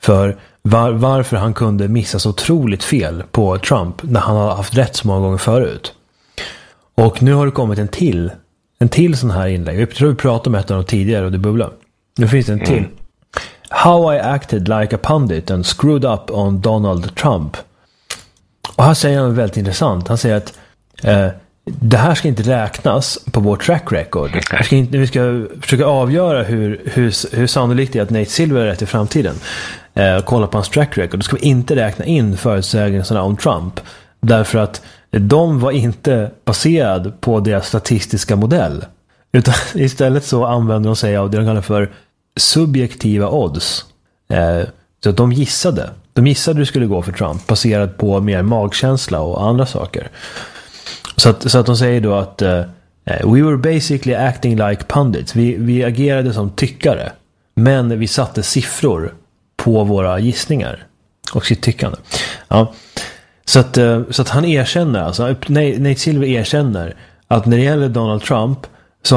för varför han kunde missa så otroligt fel på Trump när han har haft rätt så många gånger förut. Och nu har det kommit en till sån här inlägg. Jag tror vi pratade om ett av dem tidigare och det bubblar. Nu finns det en till. How I acted like a pundit and screwed up on Donald Trump. Och här säger han väldigt intressant. Han säger att det här ska inte räknas på vår track record. Vi ska försöka avgöra hur sannolikt det är att Nate Silver är rätt i framtiden. Kolla på hans track record. Då ska vi inte räkna in förutsägelserna om Trump. Därför att de var inte baserad på deras statistiska modell. Utan istället så använder de sig av det de kallar för subjektiva odds. Så att de gissade hur det skulle gå för Trump baserat på mer magkänsla och andra saker. Så att de säger då att we were basically acting like pundits. Vi agerade som tyckare, men vi satte siffror på våra gissningar och sitt tyckande. Ja. Så att han erkänner, alltså Nate Silver erkänner att när det gäller Donald Trump så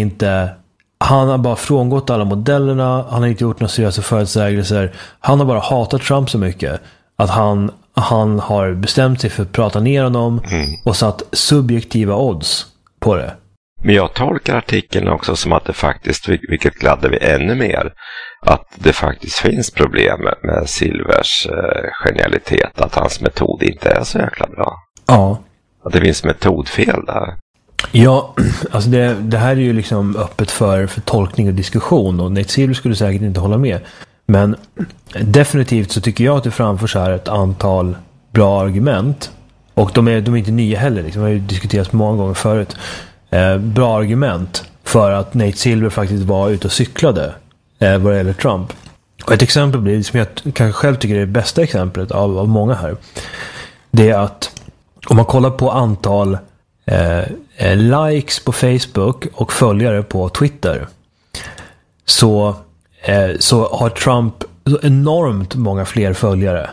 han har bara frångått alla modellerna, han har inte gjort några seriösa förutsägelser, han har bara hatat Trump så mycket att han har bestämt sig för att prata ner honom och satt subjektiva odds på det. Men jag tolkar artikeln också som att det faktiskt, vilket gladde vi ännu mer, att det faktiskt finns problem med Silvers genialitet, att hans metod inte är så jäkla bra. Ja. Att det finns metodfel där. Ja, alltså det här är ju liksom öppet för tolkning och diskussion, och Nate Silver skulle säkert inte hålla med. Men definitivt så tycker jag att det framförs här ett antal bra argument, och de är inte nya heller, liksom. De har ju diskuterats många gånger förut. Bra argument för att Nate Silver faktiskt var ute och cyklade vad det gäller Trump. Och ett exempel blir, som jag kanske själv tycker är det bästa exemplet av många här, det är att om man kollar på antal likes på Facebook och följare på Twitter, så har Trump så enormt många fler följare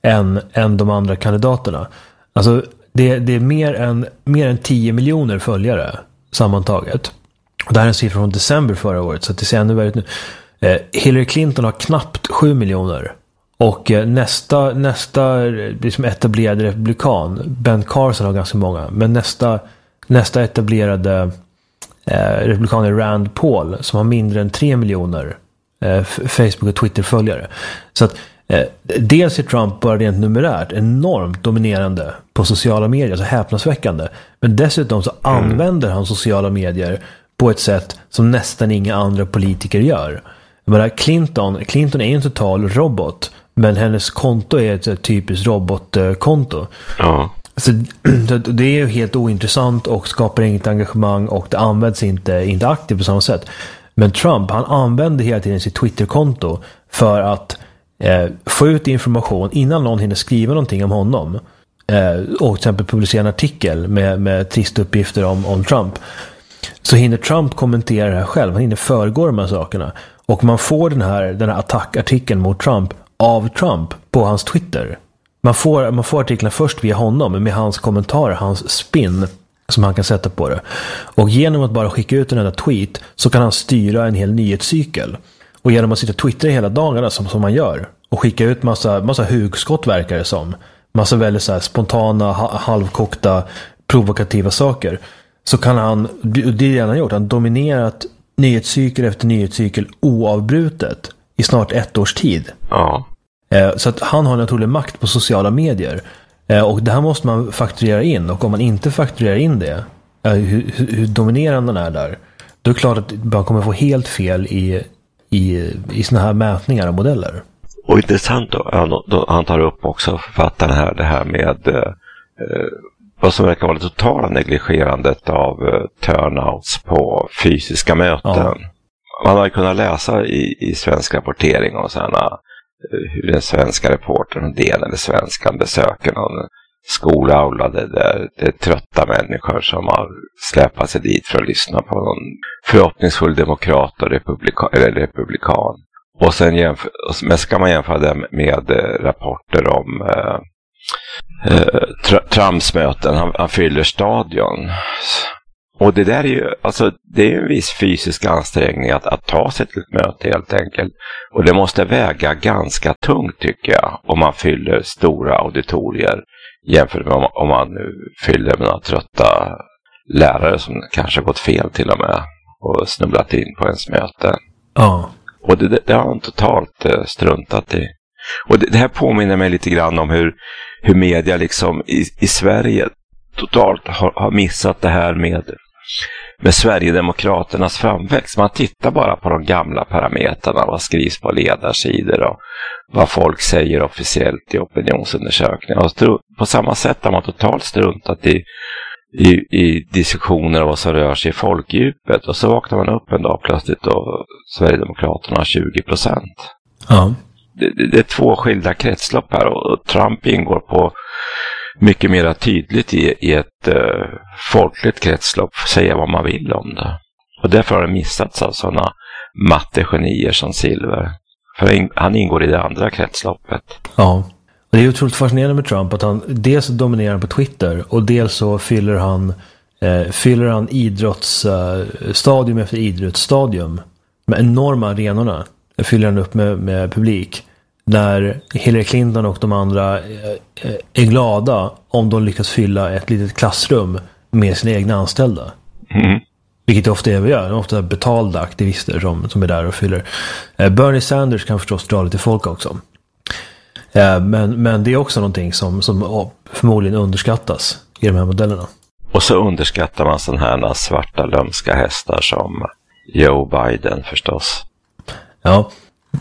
än de andra kandidaterna. Alltså det är mer än 10 miljoner följare sammantaget. Och det här är en siffra från december förra året, så det ser ännu värre ut nu. Hillary Clinton har knappt 7 miljoner. Och nästa liksom etablerade republikan, Ben Carson, har ganska många. Men nästa etablerade republikan är Rand Paul, som har mindre än 3 miljoner Facebook- och Twitter-följare. Så att dels är Trump bara rent numerärt enormt dominerande på sociala medier, så häpnadsväckande. Men dessutom så använder han sociala medier på ett sätt som nästan inga andra politiker gör. Men Clinton är en total robot, men hennes konto är ett typiskt robotkonto. Ja. Så det är ju helt ointressant och skapar inget engagemang, och det används inte aktivt på samma sätt. Men Trump, han använder hela tiden sitt Twitterkonto för att få ut information innan någon hinner skriva någonting om honom, och till exempel publicera en artikel med trista uppgifter om Trump. Så hinner Trump kommentera det här själv, han hinner föregå de här sakerna, och man får den här attackartikeln mot Trump av Trump på hans Twitter. Man får artiklarna först via honom med hans kommentarer, hans spin som han kan sätta på det. Och genom att bara skicka ut en enda tweet så kan han styra en hel nyhetscykel. Och genom att sitta och twittra hela dagarna som man gör och skicka ut massa hugskott, verkar det som. Massa väldigt så här spontana, halvkokta, provokativa saker. Så kan han, det är det han har gjort, han har dominerat nyhetscykel efter nyhetscykel oavbrutet i snart 1 års tid. Ja. Så att han har en otrolig makt på sociala medier. Och det här måste man fakturera in. Och om man inte fakturerar in det, hur dominerande den är där, då är det klart att man kommer få helt fel i såna här mätningar och modeller. Och intressant då han tar upp också författaren här, det här med vad som verkar vara det totala negligerandet av turnouts på fysiska möten. Ja. Man har kunnat läsa i svensk rapportering och sådana hur den svenska reportern delade svenskan besöker någon skolaula där det är trötta människor som har släpat sig dit för att lyssna på någon förhoppningsfull demokrat och republikan. Och sen ska man jämföra det med rapporter om Trumps möten. Han fyller stadion. Och det där är ju, alltså det är en viss fysisk ansträngning att ta sig till ett möte helt enkelt. Och det måste väga ganska tungt tycker jag om man fyller stora auditorier jämfört med om man fyller med några trötta lärare som kanske gått fel till och med och snubblat in på ens möte. Ja. Och det har han totalt struntat i. Och det här påminner mig lite grann om hur media liksom i Sverige totalt har missat det här med Sverigedemokraternas framväxt. Man tittar bara på de gamla parametrarna, vad skrivs på ledarsidor och vad folk säger officiellt i opinionsundersökningar. Och på samma sätt har man totalt struntat i diskussioner om vad som rör sig i folkdjupet. Och så vaknar man upp en dag plötsligt och Sverigedemokraterna har 20%. Ja. Det är två skilda kretslopp här och Trump ingår på mycket mer tydligt i ett folkligt kretslopp, säga vad man vill om det. Och därför har det missats av sådana mattegenier som Silver. För han ingår i det andra kretsloppet. Ja, och det är otroligt fascinerande med Trump att han dels dominerar på Twitter och dels så fyller han idrottsstadium efter idrottsstadium med enorma arenorna. Fyller han upp med publik. När Hillary Clinton och de andra är glada om de lyckas fylla ett litet klassrum med sina egna anställda. Mm. Vilket det ofta är vi gör. Ofta betalda aktivister som är där och fyller. Bernie Sanders kan förstås dra lite folk också. Men det är också någonting som förmodligen underskattas i de här modellerna. Och så underskattar man sådana här svarta lömska hästar som Joe Biden förstås. Ja.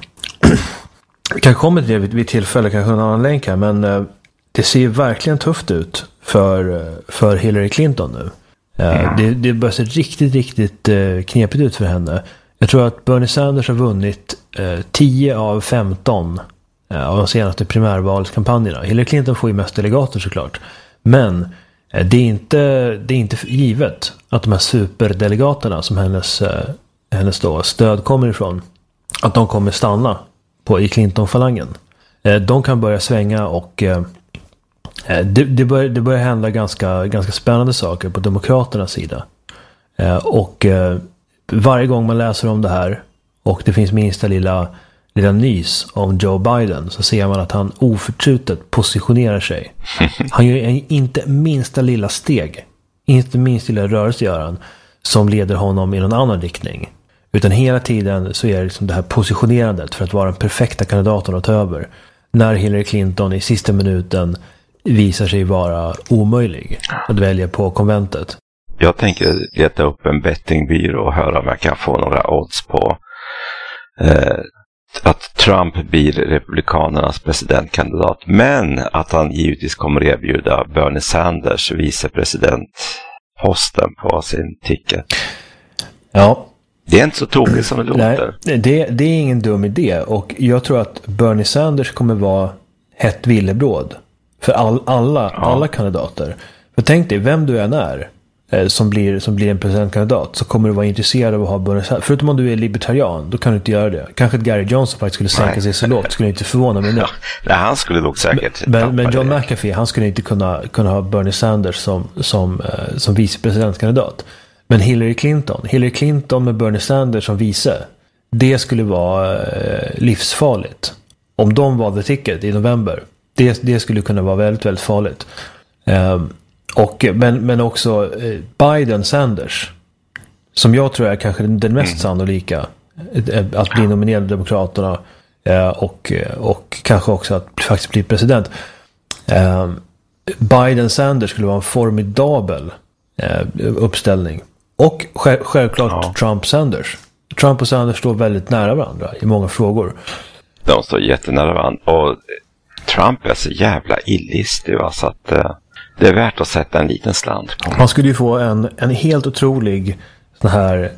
Vi kan komma till det vid tillfälle, kanske en annan länk här, men det ser ju verkligen tufft ut för Hillary Clinton nu. Det börjar se riktigt, riktigt knepigt ut för henne. Jag tror att Bernie Sanders har vunnit 10 av 15 av de senaste primärvalskampanjerna. Hillary Clinton får ju mest delegater såklart. Men det är inte givet att de här superdelegaterna som hennes då stöd kommer ifrån, att de kommer stanna i Clinton-falangen. De kan börja svänga och det börjar hända ganska spännande saker på demokraternas sida. Och varje gång man läser om det här och det finns minsta lilla nys om Joe Biden så ser man att han oförtrutet positionerar sig. Han gör inte minsta lilla steg, inte minst lilla rörelse gör han, som leder honom i någon annan riktning. Utan hela tiden så är det liksom det här positionerandet för att vara den perfekta kandidaten att ta över. När Hillary Clinton i sista minuten visar sig vara omöjlig att välja på konventet. Jag tänker leta upp en bettingbyrå och höra om jag kan få några odds på att Trump blir republikanernas presidentkandidat. Men att han givetvis kommer erbjuda Bernie Sanders vicepresidentposten på sin ticket. Ja. Det är inte så tokigt som det låter. Nej, det är ingen dum idé. Och jag tror att Bernie Sanders kommer vara hett villebråd för alla kandidater. För tänk dig, vem du än är som blir en presidentkandidat, så kommer du vara intresserad av att ha Bernie Sanders. Förutom om du är libertarian, då kan du inte göra det. Kanske att Gary Johnson faktiskt skulle sänka sig så lågt, skulle inte förvåna mig nu. Ja, han skulle nog säkert. Men John McAfee, han skulle inte kunna ha Bernie Sanders som vicepresidentkandidat. Men Hillary Clinton med Bernie Sanders som vice, det skulle vara livsfarligt. Om de valde ticket i november, det skulle kunna vara väldigt, väldigt farligt. Men också Biden Sanders, som jag tror är kanske den mest sannolika att bli nominerad av Demokraterna och kanske också att faktiskt bli president. Biden Sanders skulle vara en formidabel uppställning. Och självklart Trump Sanders. Trump och Sanders står väldigt nära varandra i många frågor. De står jättenära varandra. Och Trump är så jävla illistig, så att det är värt att sätta en liten slant på. Man skulle ju få en helt otrolig sån här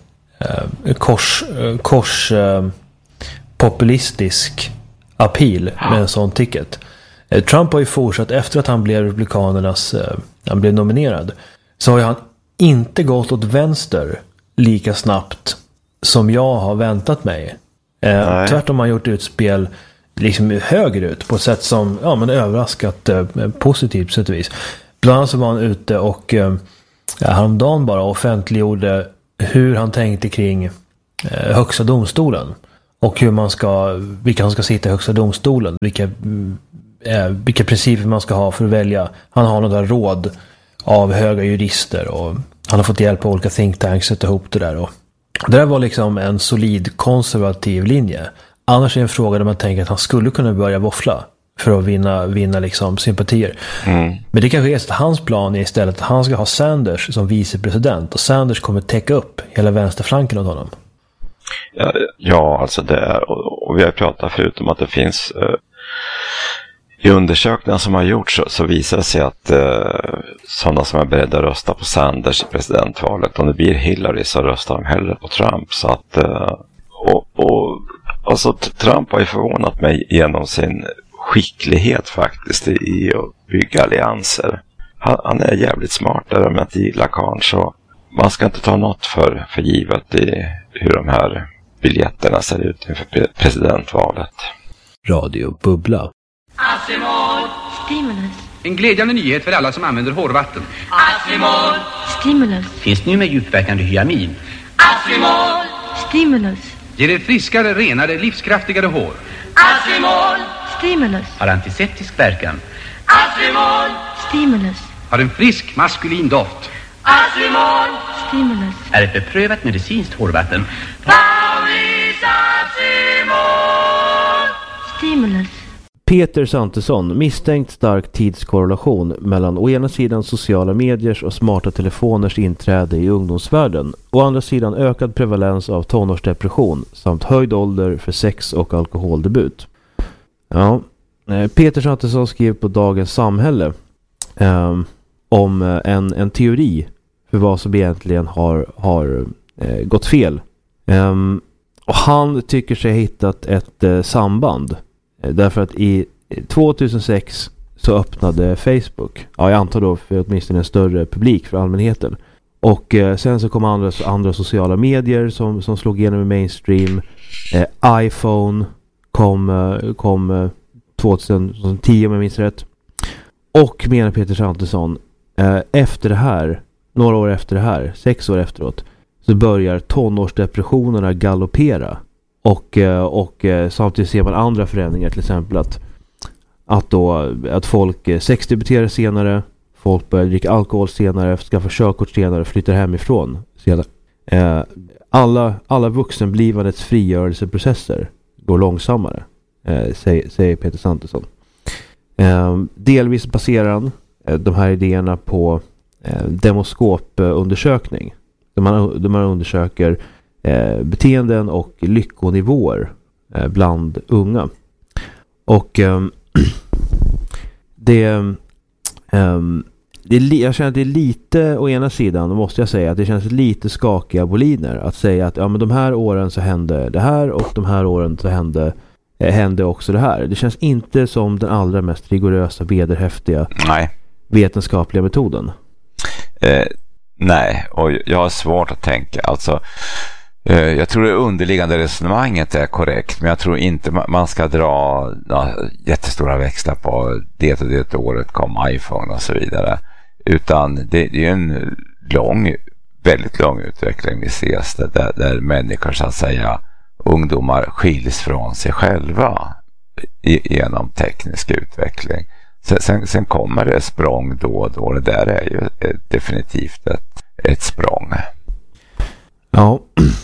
populistisk appeal med en sån ticket. Trump har ju fortsatt efter att han blev han blev nominerad, så har han inte gått åt vänster lika snabbt som jag har väntat mig. Tvärtom har han gjort utspel liksom högerut på ett sätt som överraskat positivt på sätt och vis. Bland annat så var han ute och häromdagen bara offentliggjorde hur han tänkte kring högsta domstolen. Och vilka som ska sitta i högsta domstolen. Vilka principer man ska ha för att välja. Han har några råd av höga jurister. Och han har fått hjälp av olika think tanks att sätta ihop det där. Och det där var liksom en solid konservativ linje. Annars är det en fråga där man tänker att han skulle kunna börja våffla. För att vinna liksom sympatier. Men det kanske är så att hans plan är istället att han ska ha Sanders som vicepresident. Och Sanders kommer täcka upp hela vänsterflanken åt honom. Ja, alltså det är, och vi har pratat förut om att det finns i undersökningar som har gjorts så visar det sig att sådana som är beredda att rösta på Sanders i presidentvalet, om det blir Hillary så röstar de hellre på Trump. Så att, alltså Trump har ju förvånat mig genom sin skicklighet faktiskt i att bygga allianser. Han är jävligt smart där, om jag inte gillar karln, så man ska inte ta något för givet i hur de här biljetterna ser ut inför presidentvalet. Radio Bubbla. Acimol. Stimulus. En glädjande nyhet för alla som använder hårvatten. Acimol. Stimulus. Finns nu med djupverkande hyamin. Acimol. Stimulus. Ger ett friskare, renare, livskraftigare hår. Acimol. Stimulus. Har antiseptisk verkan. Acimol. Stimulus. Har en frisk, maskulin doft. Acimol. Stimulus. Är ett beprövat medicinskt hårvatten. Paulis Acimol. Stimulus. Peter Santesson, misstänkt stark tidskorrelation mellan å ena sidan sociala mediers och smarta telefoners inträde i ungdomsvärlden och å andra sidan ökad prevalens av tonårsdepression samt höjd ålder för sex- och alkoholdebut. Ja, Peter Santesson skrev på Dagens Samhälle om en teori för vad som egentligen har gått fel. Och han tycker sig ha hittat ett samband. Därför att i 2006 så öppnade Facebook. Ja, jag antar då för åtminstone en större publik för allmänheten. Och sen så kom andra sociala medier som slog igenom i mainstream. iPhone kom 2010 om jag minns rätt. Och menar Peter Santesson, efter det här, några år efter det här, 6 år efteråt, så börjar tonårsdepressionerna galoppera. Och samtidigt ser man andra förändringar, till exempel att folk sexdebuterar senare, folk börjar dricka alkohol senare, skaffa körkort senare, flyttar hemifrån senare. Alla vuxenblivandets frigörelseprocesser går långsammare, säger Peter Santesson. Delvis baserar han de här idéerna på demoskopundersökning. Där man undersöker beteenden och lyckonivåer bland unga. Och jag känner att det är lite, å ena sidan, då måste jag säga att det känns lite skakiga boliner att säga att ja, men de här åren så hände det här och de här åren så hände också det här. Det känns inte som den allra mest rigorösa, vederhäftiga vetenskapliga metoden. Nej, och jag har svårt att tänka. Alltså, jag tror det underliggande resonemanget är korrekt, men jag tror inte man ska dra jättestora växlar på det och det året kom iPhone och så vidare. Utan det är en väldigt lång utveckling vi ses där människor, så att säga, ungdomar skiljs från sig själva genom teknisk utveckling. Sen kommer det språng då och då. Det där är ju definitivt ett språng. Ja,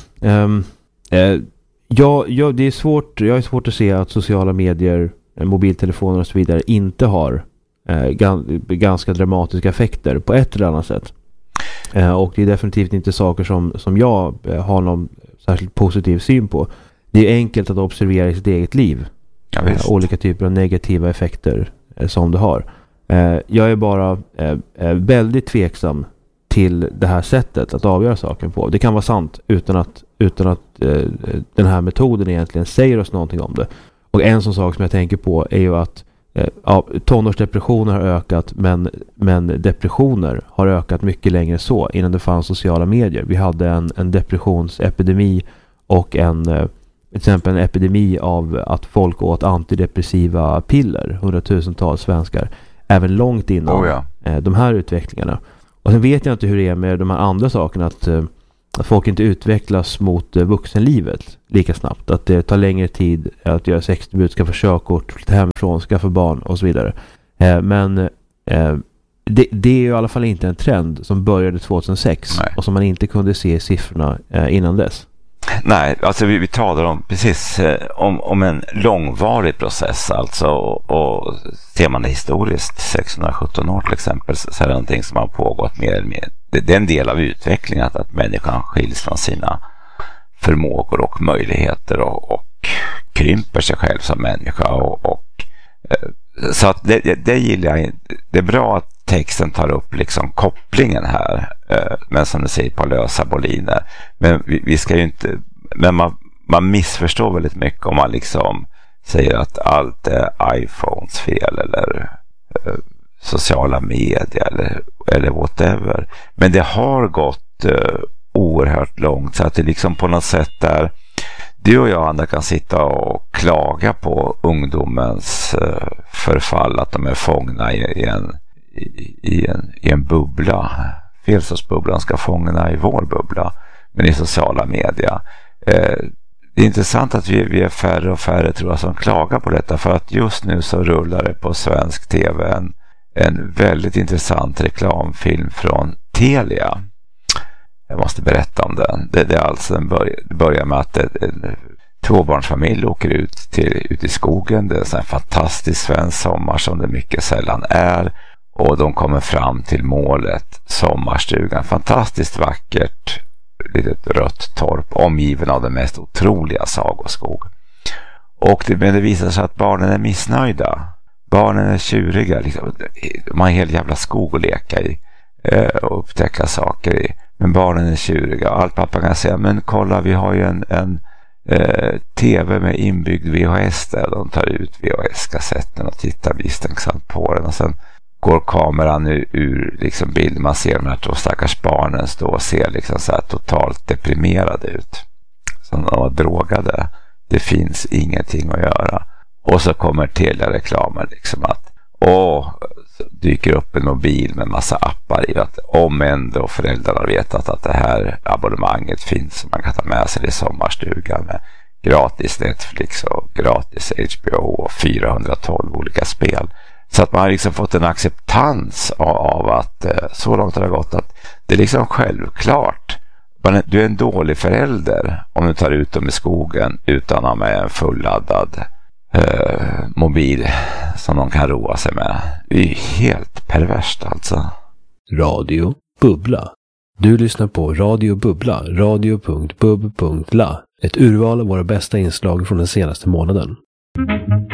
det är svårt. Jag är svårt att se att sociala medier, mobiltelefoner och så vidare inte har ganska dramatiska effekter på ett eller annat sätt. Och det är definitivt inte saker som jag har någon särskilt positiv syn på. Det är enkelt att observera i sitt eget liv. Ja, olika typer av negativa effekter som det har. Jag är bara väldigt tveksam till det här sättet att avgöra saken på. Det kan vara sant utan att den här metoden egentligen säger oss någonting om det. Och en sån sak som jag tänker på är ju att tonårsdepressioner har ökat, men depressioner har ökat mycket längre så innan det fanns sociala medier. Vi hade en depressionsepidemi och till exempel en epidemi av att folk åt antidepressiva piller, 100 000-tals svenskar, även långt innan de här utvecklingarna. Och sen vet jag inte hur det är med de här andra sakerna, att folk inte utvecklas mot vuxenlivet lika snabbt. Att det tar längre tid att göra sexdebut, skaffa körkort, flytta hemifrån, skaffa barn och så vidare. Men det är ju i alla fall inte en trend som började 2006. Nej. Och som man inte kunde se i siffrorna innan dess. Nej, alltså vi talar om precis om en långvarig process alltså, och ser man det historiskt 617 år till exempel, så är det någonting som har pågått mer eller mer. Det är en del av utvecklingen att människan skiljs från sina förmågor och möjligheter och krymper sig själv som människa så att det gillar jag. Det är bra att texten tar upp liksom kopplingen här, men som du säger på lösa boliner. Men vi ska ju inte, men man missförstår väldigt mycket om man liksom säger att allt är iPhones fel eller sociala medier eller whatever. Men det har gått oerhört långt, så att det liksom på något sätt där du och jag, Anna, kan sitta och klaga på ungdomens förfall, att de är fångna i en bubbla. Felsortsbubblan ska fångna i vår bubbla, men i sociala media. Det är intressant att vi är färre och färre, tror jag, som klagar på detta, för att just nu så rullar det på svensk tv en väldigt intressant reklamfilm från Telia. Jag måste berätta om den. Det är alltså börjar med att en tvåbarnsfamilj åker ut i skogen. Det är en fantastisk svensk sommar som det mycket sällan är. Och de kommer fram till målet, sommarstugan. Fantastiskt vackert, litet rött torp, omgiven av den mest otroliga sagoskog. Men det visar sig att barnen är missnöjda. Barnen är tjuriga. Liksom. De har en hel jävla skog att leka i och upptäcka saker i. Men barnen är tjuriga. Allt pappa kan säga, men kolla, vi har ju en tv med inbyggd VHS där. De tar ut VHS-kassetten och tittar misstänksamt på den. Och sen går kameran ur liksom bild. Man ser de här två stackars barnen stå och ser liksom så här totalt deprimerade ut. Som de var drogade. Det finns ingenting att göra. Och så kommer Telia-reklamen liksom att dyker upp en mobil med massa appar i, att om ändå föräldrarna vetat att det här abonnemanget finns som man kan ta med sig i sommarstugan med gratis Netflix och gratis HBO och 412 olika spel. Så att man har liksom fått en acceptans av att så långt har det gått att det är liksom självklart. Du är en dålig förälder om du tar ut dem i skogen utan att ha med en fulladdad mobil som de kan roa sig med. Det är helt perverst alltså. Radio Bubbla. Du lyssnar på Radio Bubbla, radio.bub.la. Ett urval av våra bästa inslag från den senaste månaden.